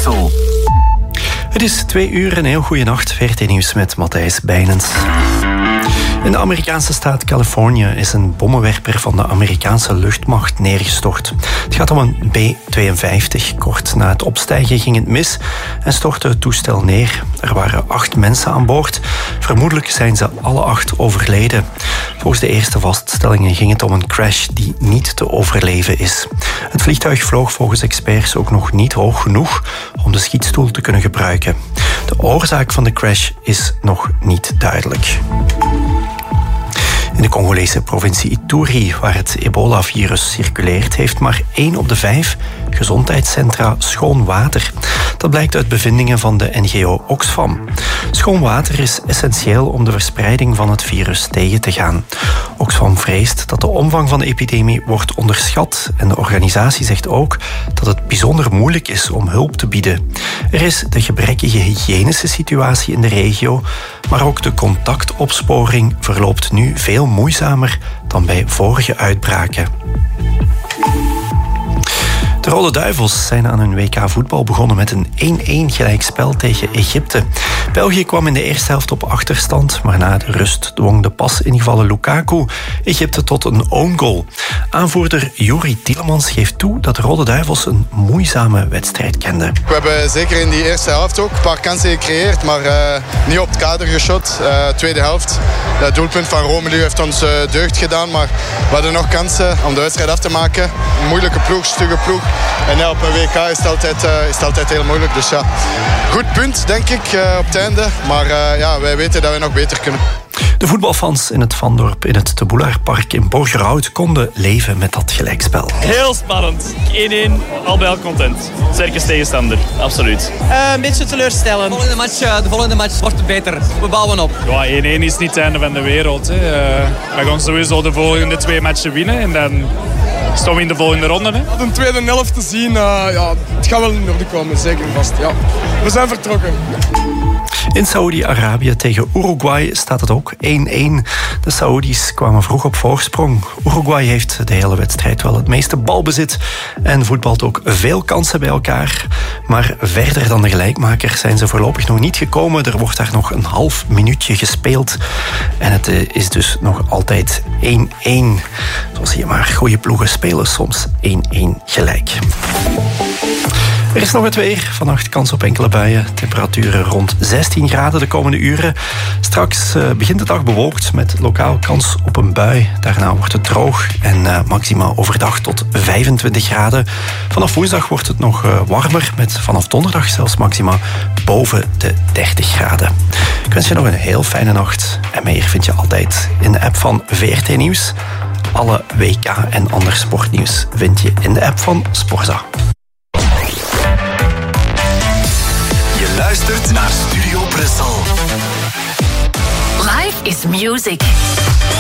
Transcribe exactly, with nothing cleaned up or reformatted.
Brussel. Het is twee uur, een heel goede nacht. V R T Nieuws met Matthijs Bijnens. In de Amerikaanse staat Californië is een bommenwerper van de Amerikaanse luchtmacht neergestort. Het gaat om een B tweeënvijftig. Kort na het opstijgen ging het mis en stortte het toestel neer. Er waren acht mensen aan boord. Vermoedelijk zijn ze alle acht overleden. Volgens de eerste vaststellingen ging het om een crash die niet te overleven is. Het vliegtuig vloog volgens experts ook nog niet hoog genoeg om de schietstoel te kunnen gebruiken. De oorzaak van de crash is nog niet duidelijk. In de Congolese provincie Ituri, waar het ebola-virus circuleert, heeft maar één op de vijf gezondheidscentra schoon water. Dat blijkt uit bevindingen van de N G O Oxfam. Schoon water is essentieel om de verspreiding van het virus tegen te gaan. Oxfam vreest dat de omvang van de epidemie wordt onderschat en de organisatie zegt ook dat het bijzonder moeilijk is om hulp te bieden. Er is de gebrekkige hygiënische situatie in de regio, maar ook de contactopsporing verloopt nu veel moeizamer dan bij vorige uitbraken. De Rode Duivels zijn aan hun W K voetbal begonnen met een één-één gelijkspel tegen Egypte. België kwam in de eerste helft op achterstand, maar na de rust dwong de pas ingevallen Lukaku Egypte tot een own goal. Aanvoerder Youri Tielemans geeft toe dat de Rode Duivels een moeizame wedstrijd kenden. We hebben zeker in die eerste helft ook een paar kansen gecreëerd, maar uh, niet op het kader geschot. Uh, tweede helft, het doelpunt van Romelu heeft ons uh, deugd gedaan, maar we hadden nog kansen om de wedstrijd af te maken. Een moeilijke ploeg, stugge ploeg. En ja, op een W K is het altijd, uh, is het altijd heel moeilijk. Dus ja, goed punt denk ik uh, op het einde. Maar uh, ja, wij weten dat we nog beter kunnen. De voetbalfans in het Vandorp in het Teboelaarpark in Borgerhout konden leven met dat gelijkspel. Heel spannend. één-één, al bij al content. Sterke tegenstander, absoluut. Uh, een beetje teleurstellend. De volgende match, uh, de volgende match wordt beter. We bouwen op. Ja, één-één is niet het einde van de wereld. Hè. Uh, we gaan sowieso de volgende twee matchen winnen en dan staan we in de volgende ronde. Hè. De tweede helft te zien, uh, ja, het gaat wel in orde komen, zeker vast. Ja. We zijn vertrokken. In Saoedi-Arabië tegen Uruguay staat het ook één-één. De Saoedi's kwamen vroeg op voorsprong. Uruguay heeft de hele wedstrijd wel het meeste balbezit en voetbalt ook veel kansen bij elkaar. Maar verder dan de gelijkmaker zijn ze voorlopig nog niet gekomen. Er wordt daar nog een half minuutje gespeeld. En het is dus nog altijd één-één. Zo zie je maar, goede ploegen spelen soms één-één gelijk. Er is nog het weer. Vannacht kans op enkele buien. Temperaturen rond zestien graden de komende uren. Straks uh, begint de dag bewolkt met lokaal kans op een bui. Daarna wordt het droog en uh, maximaal overdag tot vijfentwintig graden. Vanaf woensdag wordt het nog uh, warmer met vanaf donderdag zelfs maximaal boven de dertig graden. Ik wens je nog een heel fijne nacht. En meer vind je altijd in de app van V R T Nieuws. Alle W K en ander sportnieuws vind je in de app van Sporza. Luistert naar Studio Brussel. Life is music.